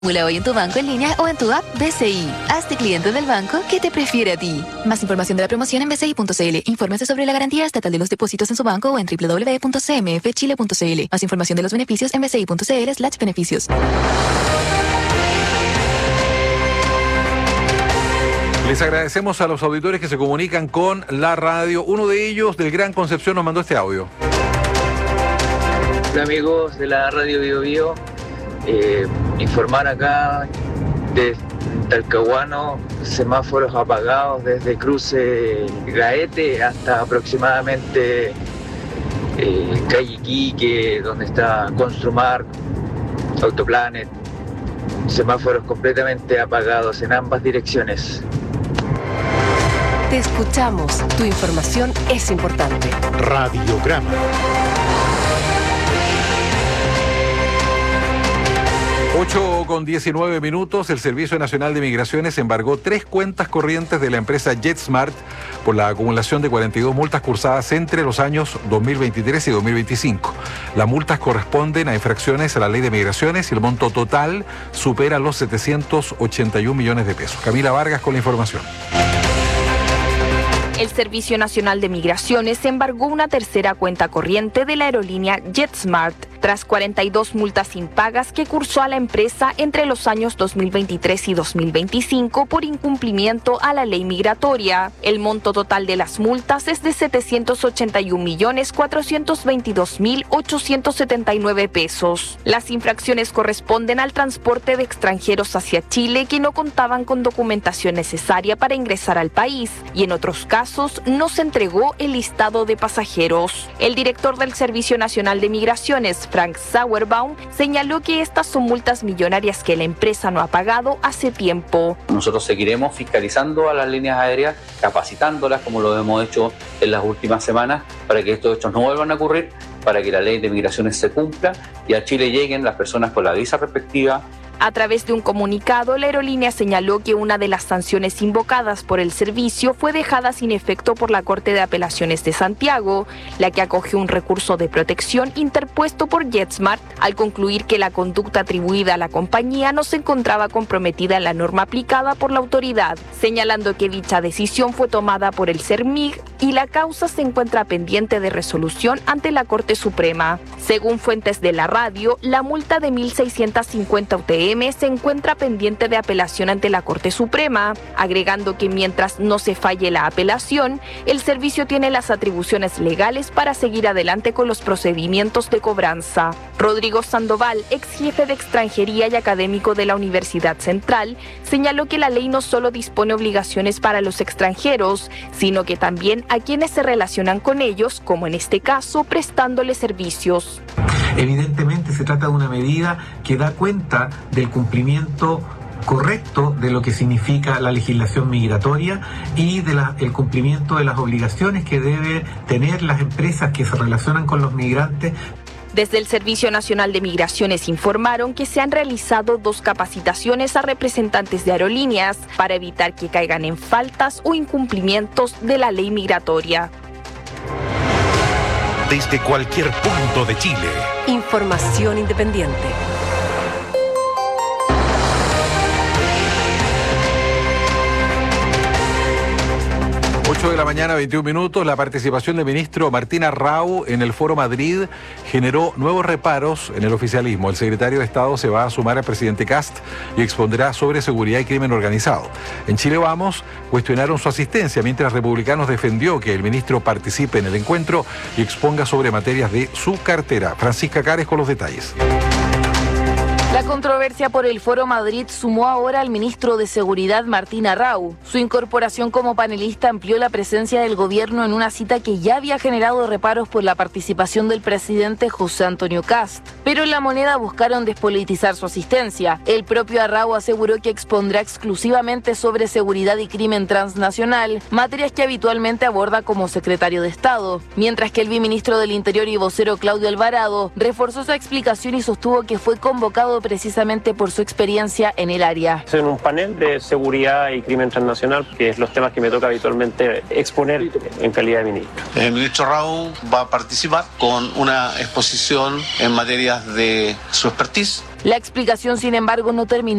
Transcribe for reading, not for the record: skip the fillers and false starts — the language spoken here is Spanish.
Simula hoy en tu banco en línea o en tu app BCI. Hazte cliente del banco que te prefiere a ti. Más información de la promoción en bci.cl. Infórmese sobre la garantía estatal de los depósitos en su banco o en www.cmfchile.cl. Más información de los beneficios en bci.cl/beneficios. Les agradecemos a los auditores que se comunican con la radio. Uno de ellos, del Gran Concepción, nos mandó este audio. Hola amigos de la radio Bio Bio. Informar acá de Talcahuano, semáforos apagados desde cruce Gaete hasta aproximadamente calle Iquique, donde está Construmar, Autoplanet, semáforos completamente apagados en ambas direcciones. Te escuchamos, tu información es importante. Radiograma. 8:19, el Servicio Nacional de Migraciones embargó 3 cuentas corrientes de la empresa JetSmart por la acumulación de 42 multas cursadas entre los años 2023 y 2025. Las multas corresponden a infracciones a la Ley de Migraciones y el monto total supera los 781 millones de pesos. Camila Vargas con la información. El Servicio Nacional de Migraciones embargó una tercera cuenta corriente de la aerolínea JetSmart tras 42 multas impagas que cursó a la empresa entre los años 2023 y 2025 por incumplimiento a la ley migratoria. El monto total de las multas es de 781.422.879 pesos. Las infracciones corresponden al transporte de extranjeros hacia Chile que no contaban con documentación necesaria para ingresar al país y en otros casos no se entregó el listado de pasajeros. El director del Servicio Nacional de Migraciones, Frank Sauerbaum, señaló que estas son multas millonarias que la empresa no ha pagado hace tiempo. Nosotros seguiremos fiscalizando a las líneas aéreas, capacitándolas como lo hemos hecho en las últimas semanas para que estos hechos no vuelvan a ocurrir, para que la ley de migraciones se cumpla y a Chile lleguen las personas con la visa respectiva. A través de un comunicado, la aerolínea señaló que una de las sanciones invocadas por el servicio fue dejada sin efecto por la Corte de Apelaciones de Santiago, la que acogió un recurso de protección interpuesto por JetSmart al concluir que la conducta atribuida a la compañía no se encontraba comprometida en la norma aplicada por la autoridad, señalando que dicha decisión fue tomada por el CERMIG y la causa se encuentra pendiente de resolución ante la Corte Suprema. Según fuentes de la radio, la multa de 1.650 UTM se encuentra pendiente de apelación ante la Corte Suprema, agregando que mientras no se falle la apelación, el servicio tiene las atribuciones legales para seguir adelante con los procedimientos de cobranza. Rodrigo Sandoval, ex jefe de extranjería y académico de la Universidad Central, señaló que la ley no solo dispone obligaciones para los extranjeros, sino que también a quienes se relacionan con ellos, como en este caso, prestándoles servicios. Evidentemente se trata de una medida que da cuenta del cumplimiento correcto de lo que significa la legislación migratoria y del cumplimiento de las obligaciones que deben tener las empresas que se relacionan con los migrantes. Desde el Servicio Nacional de Migraciones informaron que se han realizado 2 capacitaciones a representantes de aerolíneas para evitar que caigan en faltas o incumplimientos de la ley migratoria. Desde cualquier punto de Chile. Información independiente. 8:21 a.m, la participación del ministro Martín Arrau en el Foro Madrid generó nuevos reparos en el oficialismo. El secretario de Estado se va a sumar al presidente Kast y expondrá sobre seguridad y crimen organizado. En Chile Vamos cuestionaron su asistencia, mientras Republicanos defendió que el ministro participe en el encuentro y exponga sobre materias de su cartera. Francisca Cares con los detalles. La controversia por el Foro Madrid sumó ahora al ministro de Seguridad Martín Arrau. Su incorporación como panelista amplió la presencia del gobierno en una cita que ya había generado reparos por la participación del presidente José Antonio Kast. Pero en La Moneda buscaron despolitizar su asistencia. El propio Arrau aseguró que expondrá exclusivamente sobre seguridad y crimen transnacional, materias que habitualmente aborda como secretario de Estado. Mientras que el viceministro del Interior y vocero Claudio Alvarado reforzó su explicación y sostuvo que fue convocado precisamente por su experiencia en el área. En un panel de seguridad y crimen transnacional, que es los temas que me toca habitualmente exponer en calidad de ministro. El ministro Arrau va a participar con una exposición en materias de su expertise. La explicación, sin embargo, no terminó